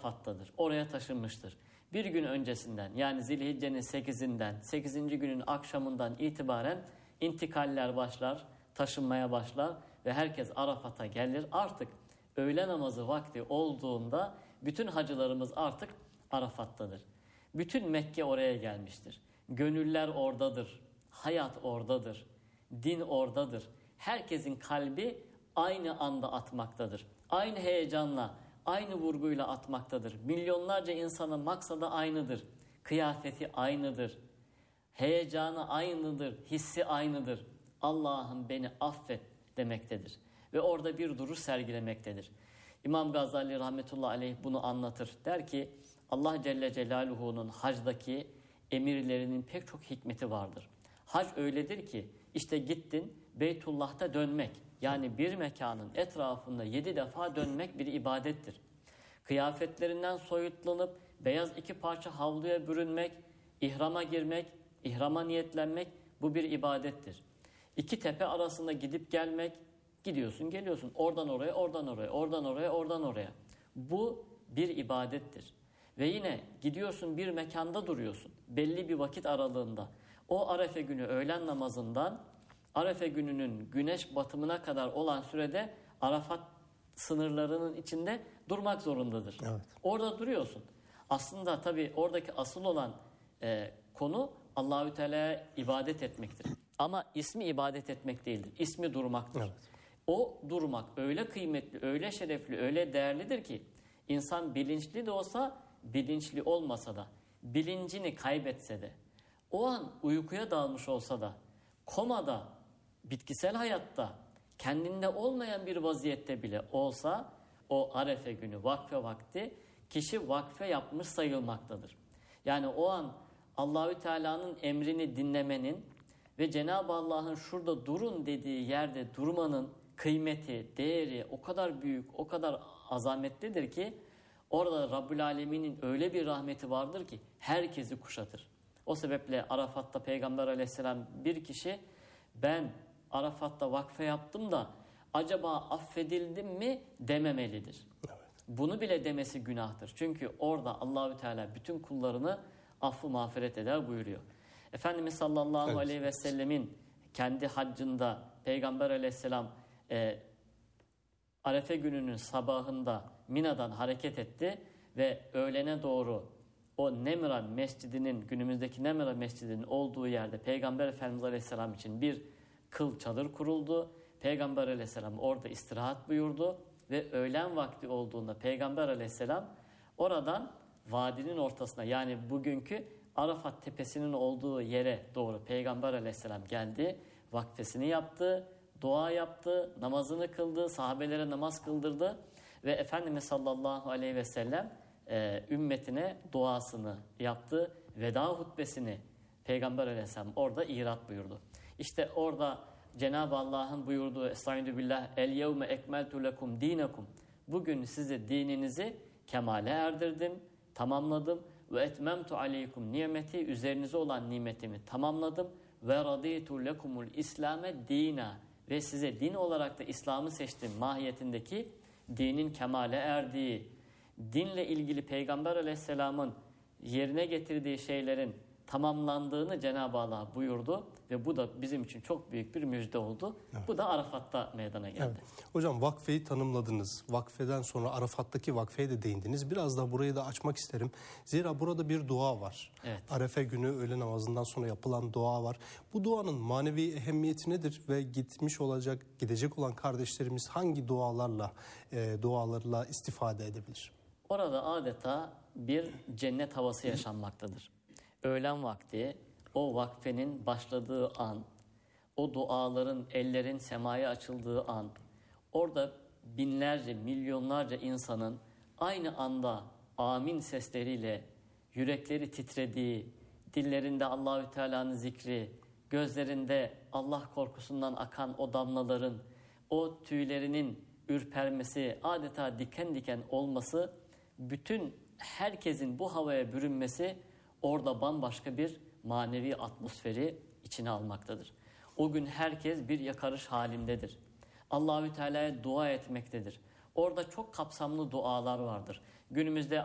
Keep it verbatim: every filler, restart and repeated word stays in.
Arafat'tadır. Oraya taşınmıştır. Bir gün öncesinden, yani Zilhicce'nin sekizinden, sekizinci günün akşamından itibaren intikaller başlar, taşınmaya başlar ve herkes Arafat'a gelir. Artık öğle namazı vakti olduğunda bütün hacılarımız artık Arafat'tadır. Bütün Mekke oraya gelmiştir. Gönüller oradadır. Hayat oradadır. Din oradadır. Herkesin kalbi aynı anda atmaktadır. Aynı heyecanla, aynı vurguyla atmaktadır. Milyonlarca insanın maksadı aynıdır. Kıyafeti aynıdır. Heyecanı aynıdır. Hissi aynıdır. Allah'ım beni affet demektedir. Ve orada bir duruş sergilemektedir. İmam Gazali rahmetullahi aleyh bunu anlatır. Der ki Allah Celle Celaluhu'nun hacdaki emirlerinin pek çok hikmeti vardır. Hac öyledir ki işte gittin Beytullah'ta dönmek, yani bir mekanın etrafında yedi defa dönmek bir ibadettir. Kıyafetlerinden soyutlanıp beyaz iki parça havluya bürünmek, ihrama girmek, ihrama niyetlenmek bu bir ibadettir. İki tepe arasında gidip gelmek, gidiyorsun geliyorsun oradan oraya, oradan oraya, oradan oraya, oradan oraya. Bu bir ibadettir. Ve yine gidiyorsun bir mekanda duruyorsun belli bir vakit aralığında. O Arefe günü öğlen namazından Arefe gününün güneş batımına kadar olan sürede Arafat sınırlarının içinde durmak zorundadır. Evet. Orada duruyorsun. Aslında tabii oradaki asıl olan e, konu Allahü Teala'ya ibadet etmektir. Ama ismi ibadet etmek değildir. İsmi durmaktır. Evet. O durmak öyle kıymetli, öyle şerefli, öyle değerlidir ki insan bilinçli de olsa, bilinçli olmasa da, bilincini kaybetse de, o an uykuya dalmış olsa da, komada, bitkisel hayatta, kendinde olmayan bir vaziyette bile olsa, o Arefe günü, vakfe vakti, kişi vakfe yapmış sayılmaktadır. Yani o an Allahü Teala'nın emrini dinlemenin ve Cenab-ı Allah'ın şurada durun dediği yerde durmanın kıymeti, değeri o kadar büyük, o kadar azametlidir ki orada Rabbül Alemin'in öyle bir rahmeti vardır ki herkesi kuşatır. O sebeple Arafat'ta Peygamber Aleyhisselam bir kişi ben Arafat'ta vakfe yaptım da acaba affedildim mi dememelidir. Evet. Bunu bile demesi günahtır. Çünkü orada Allahü Teala bütün kullarını affı mağfiret eder buyuruyor. Efendimiz sallallahu evet. aleyhi ve sellemin kendi haccında Peygamber Aleyhisselam e, Arefe gününün sabahında Mina'dan hareket etti ve öğlene doğru o Nemra Mescidi'nin, günümüzdeki Nemra Mescidi'nin olduğu yerde Peygamber Efendimiz Aleyhisselam için bir kıl çadır kuruldu. Peygamber Aleyhisselam orada istirahat buyurdu ve öğlen vakti olduğunda Peygamber Aleyhisselam oradan vadinin ortasına, yani bugünkü Arafat tepesinin olduğu yere doğru Peygamber Aleyhisselam geldi. Vakfesini yaptı, dua yaptı, namazını kıldı, sahabelere namaz kıldırdı ve Efendimiz sallallahu aleyhi ve sellem e, ümmetine duasını yaptı. Veda hutbesini Peygamber Aleyhisselam orada irat buyurdu. İşte orada Cenab-ı Allah'ın buyurduğu Estaizu billah el yevme ekmeltu lekum dinekum, bugün size dininizi kemale erdirdim, tamamladım ve etmemtu aleykum nimeti, üzerinize olan nimetimi tamamladım ve raditu lekumul islame dina, ve size din olarak da İslam'ı seçtim mahiyetindeki dinin kemale erdiği, dinle ilgili Peygamber Aleyhisselam'ın yerine getirdiği şeylerin tamamlandığını Cenab-ı Allah buyurdu ve bu da bizim için çok büyük bir müjde oldu. Evet. Bu da Arafat'ta meydana geldi. Evet. Hocam vakfeyi tanımladınız. Vakfeden sonra Arafat'taki vakfeye de değindiniz. Biraz da burayı da açmak isterim. Zira burada bir dua var. Evet. Arefe günü öğle namazından sonra yapılan dua var. Bu duanın manevi ehemmiyeti nedir ve gitmiş olacak, gidecek olan kardeşlerimiz hangi dualarla, e, dualarla istifade edebilir? Orada adeta bir cennet havası yaşanmaktadır. Öğlen vakti, o vakfenin başladığı an, o duaların, ellerin semaya açıldığı an, orada binlerce, milyonlarca insanın aynı anda amin sesleriyle yürekleri titrediği, dillerinde Allahü Teala'nın zikri, gözlerinde Allah korkusundan akan o damlaların, o tüylerinin ürpermesi, adeta diken diken olması, bütün herkesin bu havaya bürünmesi orada bambaşka bir manevi atmosferi içine almaktadır. O gün herkes bir yakarış halindedir. Allahü Teala'ya dua etmektedir. Orada çok kapsamlı dualar vardır. Günümüzde